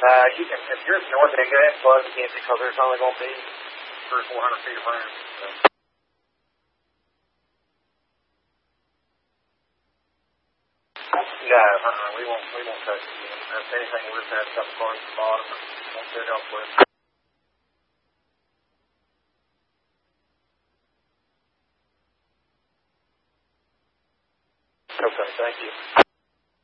You can, if you're north end, go ahead and plug again because there's only going to be 300 or 400 feet of room. So. No, we won't touch it again. If anything, we'll just have a couple cars at the bottom and won't set it up with. Okay, thank you.